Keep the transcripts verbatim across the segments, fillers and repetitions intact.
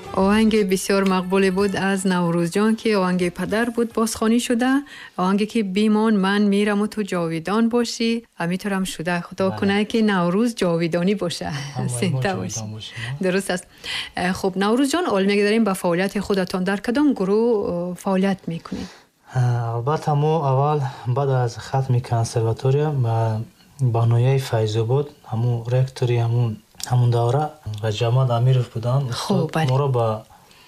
آهنگ بسیار مقبول بود از نوروز جان که آهنگ پدر بود بازخوانی شده. آهنگی که بیمان من میرم و تو جاویدان باشی. امیتورم شده خدا بله. کنه که نوروز جاویدانی باشه. سنتا باشه. درست است. خب نوروز جان اول میگه داریم با فعالیت خودتان در کدام گروه فعالیت میکنید؟ البته ما اول بعد از ختم کنسرواتوریا با بانوی فیض‌آباد همون رکتوری همون همون دوره و جمال امیرов بودن. خب ما رو با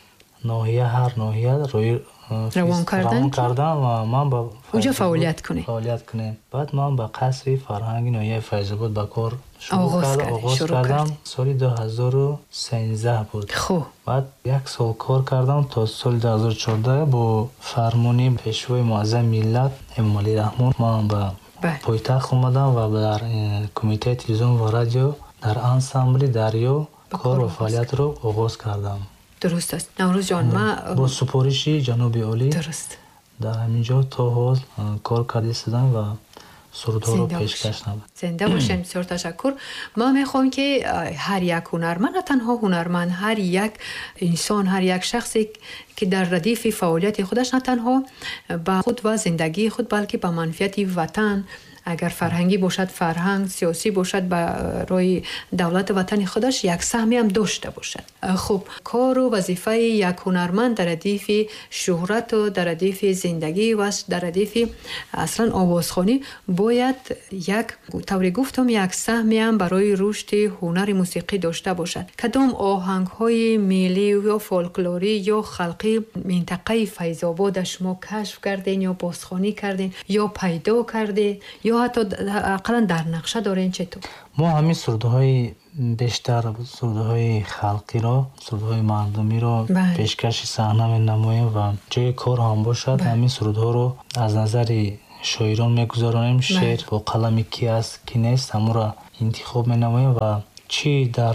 ناحیه هر ناحیه روی روان کردن کردن و من با اونجا فعالیت کنیم فعالیت کنیم. بعد من با قصر فرهنگ ناحیه فیض‌آباد با کار شروع آغاز کردم. آغاز شروع کردم کردیم. سال دو هزار و سیزده بود. خب بعد یک سال کار کردم تا سال دو هزار و چهارده با فرمانی پیشوای معظم ملت امام علی رحمان من با پایتخت اومدم و در کمیته تلویزیون و رادیو در انسامبل دریا کار و فعالیت رو آغاز کردم. درست است. نوروز جان ما با سپارش جناب عالی درست در همینجا تا حال کار کرده شدم و سرودها رو پیشکش نمودم. زنده باشین. بسیار تشکر. ما میخوام که هر یک هنرمند، نه تنها هنرمند، هر یک انسان، هر یک شخصی که در ردیف فعالیت خودش نه تنها با خود و زندگی خود بلکه با منفعت وطن، اگر فرهنگی باشد فرهنگ، سیاسی باشد با روی دولت وطن خودش یک سهمی هم داشته باشد. خب کار و وظیفه یک هنرمند در ردیف شهرت و در ردیف زندگی و در ردیف اصلا آوازخوانی باید یک طوری گفتم یک سهمی هم برای رشد هنر موسیقی داشته باشد. کدام آهنگ های ملی یا فولکلوری یا خلقی منطقه فیض‌آباد شما کشف کردین یا بازخوانی کردین یا پیدا کردین یا حتی اقلا در نقشه دارین؟ چطور؟ ما همین سرودهای بیشتر سرودهای خلقی را، سرودهای مردمی را بله. پیشکش صحنه می نماییم و جای کار هم باشد بله. همین سرودها رو از نظر شاعران میگذارانیم. بله. شعر با قلم کی است کی نیست همون را انتخاب می نماییم و چی در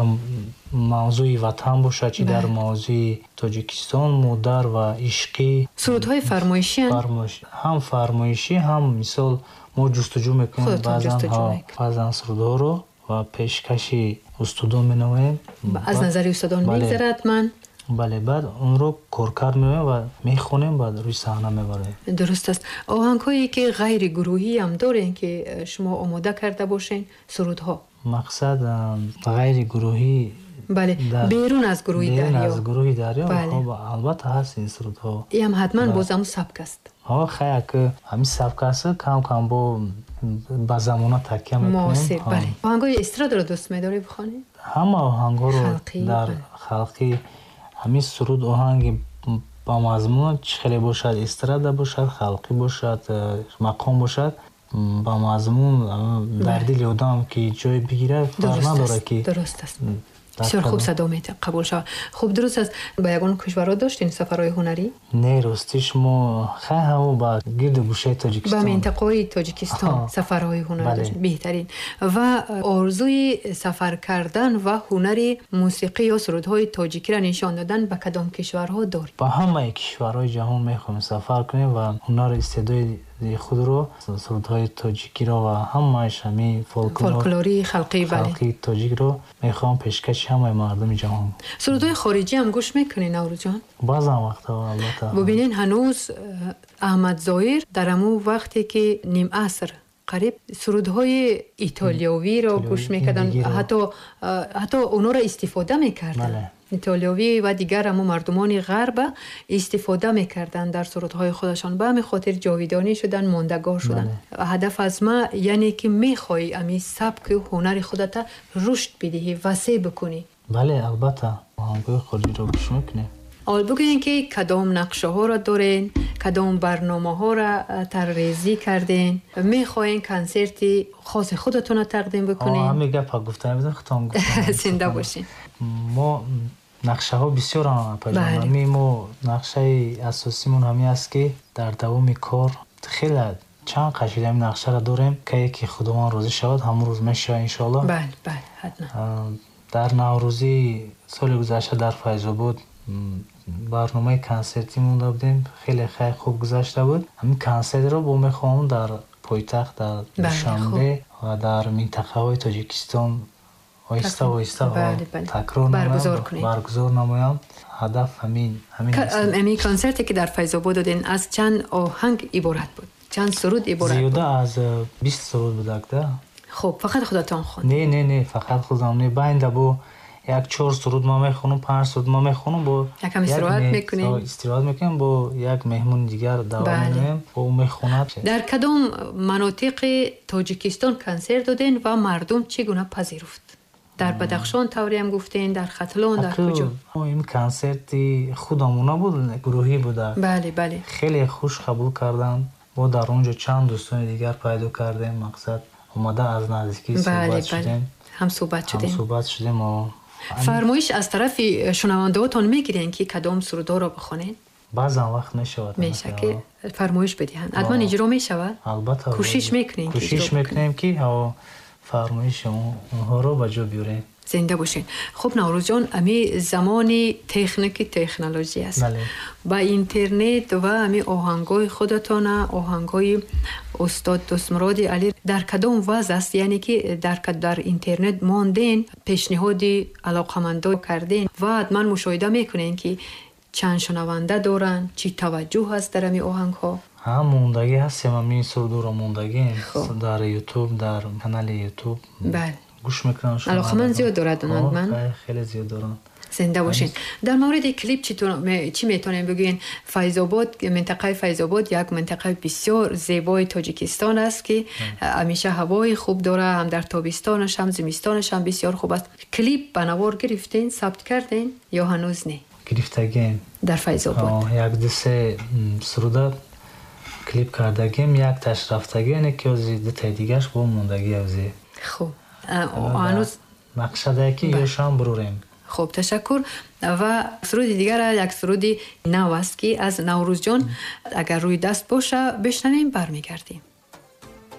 موضوع وطن باشد چی بله. در موضوع تاجیکستان مادر و عشقی سرودهای فرمایشی فرمایش هم فرمایشی هم مثال ما جستجو میکنیم بعضا بعضا سرودها رو و پیشکشی استادان مینویم از نظر استادان میگذرد من بله بعد اون رو کارکرد می‌کنیم و میخونیم بعد روی صحنه میبریم. درست است. آهنگ‌هایی که غیر گروهی هم دارین که شما آماده کرده باشین سرودها؟ مقصد غیر گروهی بله بیرون از گروهی دریا. بیرون از گروهی دریا بله. خب البته هست این سرودها. این حتما بازم سبک است. ها خیلی که همین سبک است کم کم با با زمانه تکیه میکنیم. معاصر بله. آهنگای استراد رو دوست می‌داری بخونی؟ همه آهنگا رو خلقی، در بله. خلقی همین سرود آهنگ با مضمون خیلی باشد استراد باشد خلقی باشد مقام باشد با مضمون در دل آدم که جای بگیره فرق نداره که درست است. بسیار خوب صدا میده قبول شد. خوب درست است. با یگان کشورها داشتین سفرهای هنری؟ نه راستیش ما خیلی همو با گرد گوشه تاجیکستان با منطقه تاجیکستان سفرهای هنری بله. داشتین بهترین و آرزوی سفر کردن و هنری موسیقی یا سرودهای تاجیکی را نشان دادن به کدام کشورها داری؟ با همه کشورهای جهان میخوایم سفر کنیم و هنر استعداد خود رو سرودهای تاجیکی رو و همه‌اش همین فولکلوری خلقی بله خلقی تاجیک رو میخوام پیشکش همه مردم جهان. سرودهای خارجی هم گوش میکنین نوروز جان؟ بعضا وقتا البته. ببینین هنوز احمد ظاهر در همون وقتی که نیم عصر قریب سرودهای ایتالیایی رو گوش میکردن حتی حتی اونا رو استفاده میکردن. بله. ایتالیایی و دیگر هم مردمان غرب استفاده میکردن در سرودهای خودشان به همین خاطر جاویدانی شدن ماندگار شدن. بله. هدف از ما یعنی که میخوای امی سبک هنر خودت رشد بدهی وسیع بکنی. بله البته آهنگای خارجی رو گوش میکنیم. اول بگوین که کدام نقشه ها را دارین کدام برنامه ها را طراحی کردین میخواین کنسرت خاص خودتون را تقدیم بکنین؟ آه همه گپ گفتم بزن خودم گفتم زنده باشین. ما نقشه ها بسیار هم پیدا ما نقشه اساسیمون همین است که در دوام کار خیلی چند قشید همین نقشه را داریم که یکی خداوند راضی شود همون روز میشه ان شاء الله. بله بله حتما. در نوروزی سال گذشته در فیض‌آباد برنامه کنسرتی مونده بودیم خیلی خیلی خوب گذشته بود. همین کنسرت رو با میخوام در پایتخت در دوشنبه و در منطقه های تاجیکستان آهسته آهسته بله بله. تکرار برگزار نمایم کنید. برگزار نمایم. هدف همین همین است. امی کنسرتی که در فیض آباد دادین از چند آهنگ عبارت بود؟ چند سرود عبارت بود؟ زیاده از بیست سرود بودک ده. خب فقط خودتان خوند؟ نه نه نه فقط خودم نه. باینده بو یک چهار سرود ما میخونم، پنج سرود ما میخونم، با یکم استراحت میکنیم، استراحت میکنیم، با یک مهمون دیگر دعوت میکنیم و او میخوند. در کدام مناطق تاجیکستان کنسرت دادین و مردم چگونه پذیرفت؟ در بدخشان طوری هم گفتین، در ختلان، در کجا؟ این کنسرت خودمون بود، گروهی بوده. بله بله. خیلی خوش قبول کردن و در اونجا چند دوستان دیگر پیدا کردیم. مقصد اومده از نزدیکی صحبت بله شدیم. بله. هم صحبت شدیم. هم صحبت شدیم و فرمایش از طرف شنونده‌هاتون میگیرین که کدام سرودا رو بخونین؟ بعضا وقت نشود. میشه که فرمایش بدهن. حتما اجرا میشود؟ البته. کوشش میکنین که کوشش میکنیم که فرمایش اونها رو به جا بیاریم. زنده باشین. خب نوروز جان، امی زمان تکنیک تکنولوژی است. بله. با اینترنت و امی آهنگای خودتان، آهنگای استاد دستمراد علی در کدام وضع است؟ یعنی که در در اینترنت ماندین، پیشنهادی علاقمندا کردین و حتما مشاهده میکنین که چند شنونده دارن، چی توجه هست در امی آهنگ ها؟ ها موندگی هستیم. امی سرود رو موندگی در یوتیوب، در کانال یوتیوب. بله. گوش میکنن. علاقمند زیاد دارد من. خیلی زیاد دارن. زنده باشین. در مورد کلیپ چی چی میتونین بگین؟ فیض آباد، منطقه فیض آباد یک منطقه بسیار زیبای تاجیکستان است که همیشه هوای خوب داره، هم در تابستانش هم زمستانش هم بسیار خوب است. کلیپ بنوار گرفتین، ثبت کردین یا هنوز نه؟ گرفتگیم. در فیض آباد یک دو سه سروده کلیپ کردگیم، یک تاش رفتگیم که از دو دیگرش با موندگی اوزی. خب هنوز مقصده که یه شام بروریم. خب تشکر. و سرود دیگر یک سرودی نو است که از نوروز جان اگر روی دست باشه بشنویم، برمیگردیم.